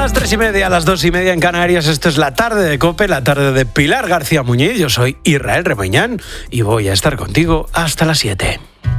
las 3:30, a las 2:30 en Canarias. Esto es la tarde de COPE, la tarde de Pilar García Muñiz. Yo soy Israel Remeñán y voy a estar contigo hasta las 7.